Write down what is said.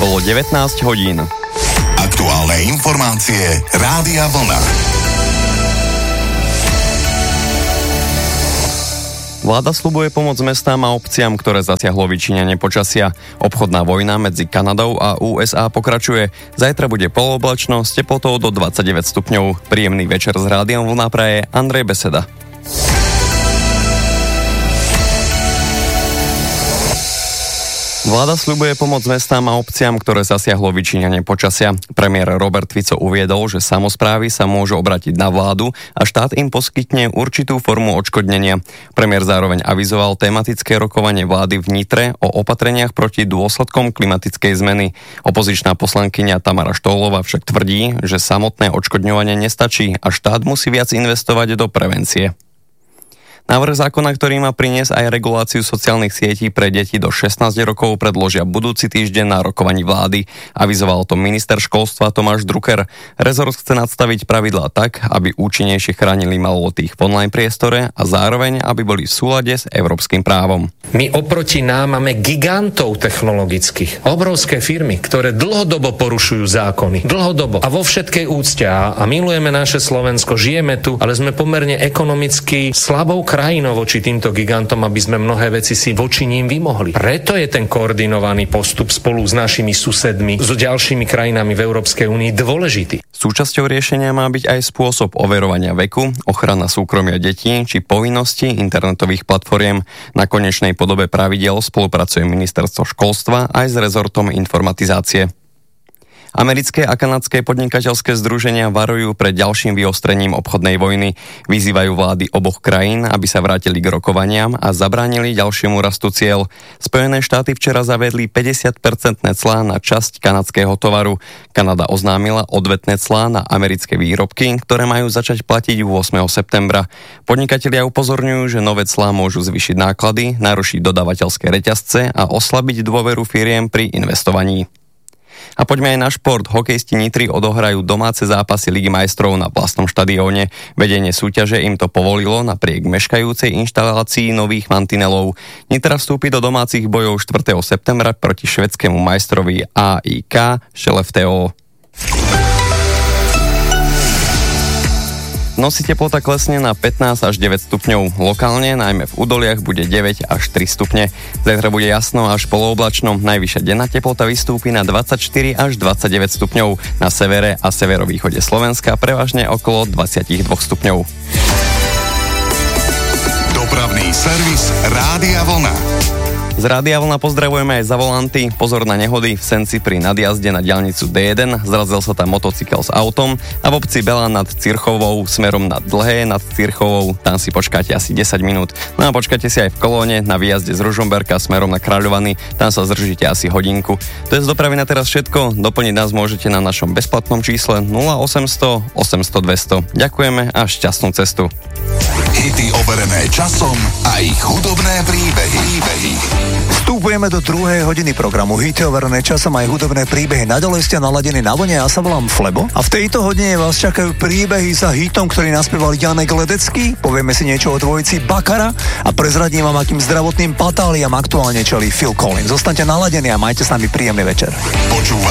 Bolo 19 hodín. Aktuálne informácie Rádia Vlna. Vláda sľubuje pomoc mestám a obciam, ktoré zasiahlo vyčíňanie počasia. Obchodná vojna medzi Kanadou a USA pokračuje. Zajtra bude polooblačno s teplotou do 29 stupňov. Príjemný večer s Rádiom Vlna praje Andrej Beseda. Vláda sľubuje pomoc mestám a obciam, ktoré zasiahlo vyčíňanie počasia. Premiér Robert Fico uviedol, že samosprávy sa môžu obrátiť na vládu a štát im poskytne určitú formu odškodnenia. Premiér zároveň avizoval tematické rokovanie vlády v Nitre o opatreniach proti dôsledkom klimatickej zmeny. Opozičná poslankyňa Tamara Štólová však tvrdí, že samotné odškodňovanie nestačí a štát musí viac investovať do prevencie. Návrh zákona, ktorý má priniesť aj reguláciu sociálnych sietí pre deti do 16 rokov, predložia budúci týždeň na rokovaní vlády. Avizoval to minister školstva Tomáš Drucker. Rezort chce nadstaviť pravidlá tak, aby účinnejšie chránili maloletých v online priestore a zároveň, aby boli v súlade s európskym právom. My oproti nám máme gigantov technologických, obrovské firmy, ktoré dlhodobo porušujú zákony. Dlhodobo a vo všetkej úcte a milujeme naše Slovensko, žijeme tu, ale sme pomerne ekonomicky slabou krajinou voči týmto gigantom, aby sme mnohé veci si voči ním vymohli. Preto je ten koordinovaný postup spolu s našimi susedmi, s ďalšími krajinami v Európskej únii dôležitý. Súčasťou riešenia má byť aj spôsob overovania veku, ochrana súkromia detí či povinnosti internetových platformiem. Na konečnej podobe pravidiel spolupracuje ministerstvo školstva aj s rezortom informatizácie. Americké a kanadské podnikateľské združenia varujú pred ďalším vyostrením obchodnej vojny. Vyzývajú vlády oboch krajín, aby sa vrátili k rokovaniam a zabránili ďalšiemu rastu ciel. Spojené štáty včera zaviedli 50% clá na časť kanadského tovaru. Kanada oznámila odvetné clá na americké výrobky, ktoré majú začať platiť 8. septembra. Podnikatelia upozorňujú, že nové clá môžu zvýšiť náklady, narušiť dodávateľské reťazce a oslabiť dôveru firiem pri investovaní. A poďme aj na šport. Hokejisti Nitry odohrajú domáce zápasy Ligy majstrov na vlastnom štadióne. Vedenie súťaže im to povolilo napriek meškajúcej inštalácii nových mantinelov. Nitra vstúpi do domácich bojov 4. septembra proti švédskému majstrovi AIK Skellefteå. V noci teplota klesne na 15 až 9 stupňov. Lokálne, najmä v údoliach, bude 9 až 3 stupne. Zajtra bude jasno až polooblačno. Najvyššia denná teplota vystúpi na 24 až 29 stupňov. Na severe a severovýchode Slovenska prevažne okolo 22 stupňov. Dopravný servis Rádia Vlna. Z Rádia Vlna pozdravujeme aj za volanty. Pozor na nehody v Senci pri nadjazde na diaľnicu D1. Zrazil sa tam motocykel s autom a v obci Bela nad Circhovou smerom na Dlhé nad Circhovou. Tam si počkáte asi 10 minút. No a počkáte si aj v Kolóne na výjazde z Ružomberka smerom na Kráľovany. Tam sa zdržíte asi hodinku. To je z dopravy na teraz všetko. Doplniť nás môžete na našom bezplatnom čísle 0800 800 200. Ďakujeme a šťastnú cestu. Hity overené časom a ich hudobné príbehy. Vstupujeme do 2. hodiny programu Hity overené časom aj hudobné príbehy. Naďalej ste naladení na vlne, ja sa volám Flebo a v tejto hodine vás čakajú príbehy za hitom, ktorý naspieval Janek Ledecký. Povieme si niečo o dvojici Bakara a prezradím vám, akým zdravotným patáliam aktuálne čelí Phil Collins. Zostaňte naladení a majte s nami príjemný večer.